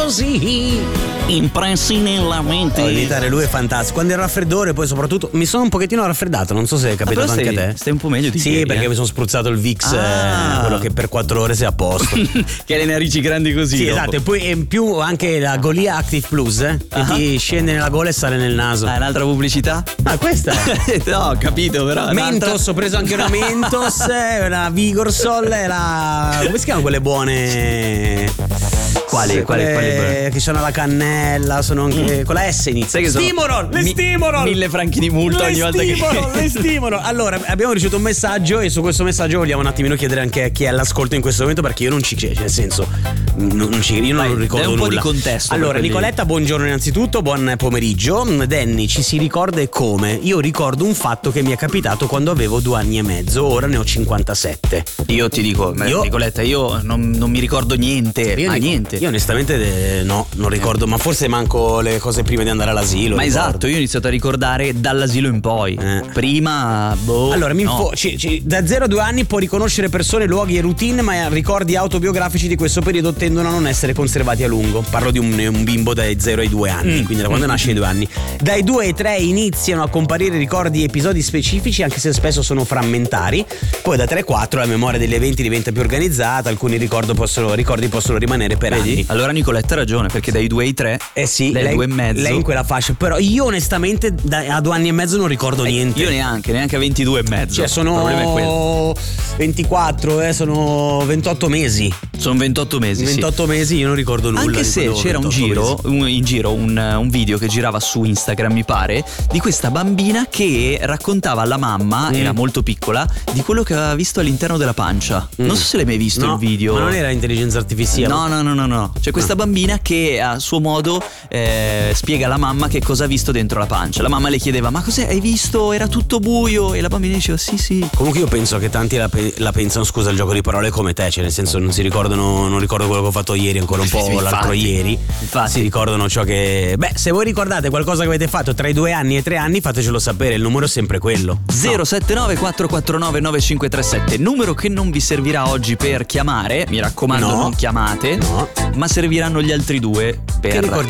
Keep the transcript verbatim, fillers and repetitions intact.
così impressi nella mente. Imitare lui è fantastico. Quando era raffreddore, poi soprattutto mi sono un pochettino raffreddato, non so se è capitato ah, anche stai, a te. Stai un po' meglio di Sì, ieri, perché eh? mi sono spruzzato il Vicks, ah. eh, quello che per quattro ore sei a posto. Che hai le narici grandi così. Sì, dopo. esatto, e poi in più anche la Golia Active Plus, eh, che uh-huh. ti scende nella gola e sale nel naso. Ah, un'altra pubblicità? Ah, questa? No, ho capito, però. Mentos, ho preso anche una Mentos, una Vigorsol e la... come si chiamano quelle buone? Quali? Quali, quelle quali? Che sono alla cannella, sono anche mm. con la S inizia. Sai che sono Stimorol, le mi- Stimorol. Mille franchi di multa le ogni volta che le Stimorol. Allora, abbiamo ricevuto un messaggio e su questo messaggio vogliamo un attimino chiedere anche a chi è all'ascolto in questo momento, perché io non ci c'è, nel senso non, non ci, io non Vai, ricordo dai un po' nulla. di contesto. Allora, quelli... Nicoletta, buongiorno innanzitutto, buon pomeriggio. Danny, ci si ricorda e come? Io ricordo un fatto che mi è capitato quando avevo due anni e mezzo, ora ne ho cinquantasette. Io ti dico, Io- Nicoletta, io non, non mi ricordo niente, Io ma dico- niente. Io onestamente eh, no, non ricordo, ma forse manco le cose prima di andare all'asilo. Ma ricordo. esatto, io ho iniziato a ricordare dall'asilo in poi. Eh. Prima, boh. Allora, mi no. info- ci- ci- da zero a due anni può riconoscere persone, luoghi e routine, ma ricordi autobiografici di questo periodo tendono a non essere conservati a lungo. Parlo di un, un bimbo dai zero ai due anni, Mm. quindi da quando Mm. nasce ai due anni. Dai due ai tre iniziano a comparire ricordi e episodi specifici, anche se spesso sono frammentari. Poi da tre a quattro la memoria degli eventi diventa più organizzata, alcuni ricordi possono, ricordi possono rimanere per Vedi? anni. Allora Nicoletta ha ragione, perché dai due ai tre, Eh sì, dai lei, due e mezzo. lei in quella fascia. Però io onestamente da, a due anni e mezzo non ricordo Eh, niente. Io neanche, neanche a ventidue e mezzo. Cioè Il problema è quello. sono ventiquattro, eh, sono ventotto mesi. Sono ventotto mesi, sì. ventotto mesi io non ricordo nulla. Anche di se quello c'era un ventotto giro, mesi. un, in giro un, un video che girava su Instagram, mi pare, di questa bambina che raccontava alla mamma, Mm. era molto piccola, di quello che aveva visto all'interno della pancia. Mm. Non so se l'hai mai visto No, il video. Ma non era intelligenza artificiale. No, no, no, no, no. C'è questa bambina che a suo modo eh, spiega alla mamma che cosa ha visto dentro la pancia. La mamma le chiedeva: ma cos'è? Hai visto? Era tutto buio. E la bambina diceva: sì, sì. Comunque io penso che tanti la, pe- la pensano, scusa il gioco di parole, come te, cioè nel senso non si ricordano, non ricordo quello che ho fatto ieri, ancora un po' Infatti, l'altro ieri. infatti. Si ricordano ciò che... Beh, se voi ricordate qualcosa che avete fatto tra i due anni e i tre anni, fatecelo sapere, il numero è sempre quello. zero sette nove quattro quattro nove nove cinque tre sette, numero che non vi servirà oggi per chiamare, mi raccomando No. non chiamate, No. ma serviranno gli altri due per Che ricordiamo